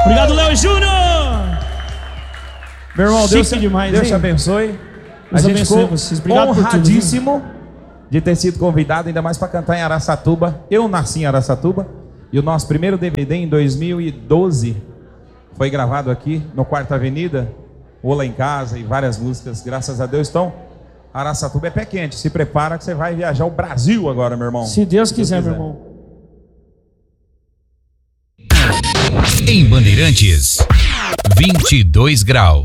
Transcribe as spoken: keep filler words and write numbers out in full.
Obrigado, Léo Júnior. Meu irmão, Deus, demais, Deus hein? te abençoe. Deus a gente abençoe ficou vocês. Obrigado honradíssimo de ter sido convidado, ainda mais para cantar em Araçatuba. Eu nasci em Araçatuba e o nosso primeiro D V D em dois mil e doze foi gravado aqui no Quarta Avenida, Ola em Casa e várias músicas, graças a Deus. Então, Araçatuba é pé quente. Se prepara que você vai viajar o Brasil agora, meu irmão. Se Deus quiser, meu irmão. Em Bandeirantes, vinte e dois graus.